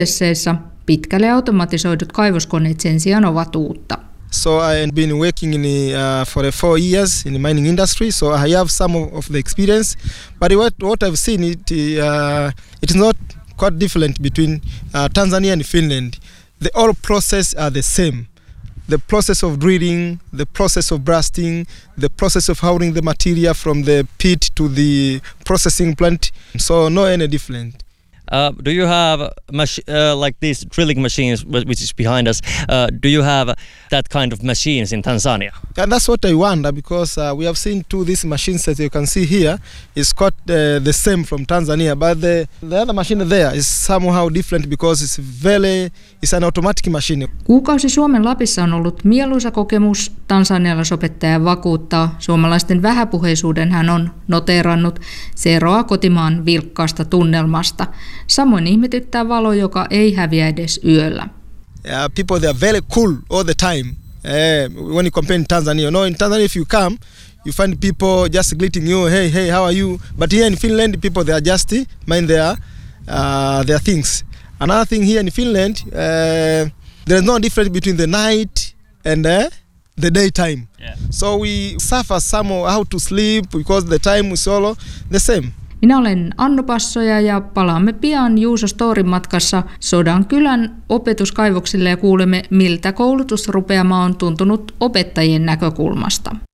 Prosesseissa pitkälle automatisoidut kaivoskoneet sen sijaan ovat uutta. So I've been working for 4 years in the mining industry, so I have some of the experience. But what I've seen, it is not quite different between Tanzania and Finland. The all process are the same. The process of drilling, the process of blasting, the process of hauling the material from the pit to the processing plant. So no any different. Do you have like these drilling machines, which is behind us? Do you have that kind of machines in Tanzania? And that's what I wonder, because we have seen these machines that you can see here is quite the same from Tanzania, but the other machine there is somehow different because it's an automatic machine. Kuukausi Suomen Lapissa on ollut mieluisa kokemus. Tansanialaisopettaja vakuuttaa, suomalaisten vähäpuheisuuden hän on noteerannut. Se eroaa kotimaan vilkkaasta tunnelmasta. Samoin ihmetyttää valo, joka ei häviä edes yöllä. People, they are very cool all the time. When you compare in Tanzania, in Tanzania if you come, you find people just greeting you, hey, how are you? But here in Finland, people, they are just mind their things. Another thing here in Finland, there is no difference between the night and the daytime. Yeah. So we suffer somehow how to sleep because the time is all the same. Minä olen Annu Passoja ja palaamme pian Juuso Storin matkassa Sodankylän opetuskaivoksille ja kuulemme, miltä koulutusrupeama on tuntunut opettajien näkökulmasta.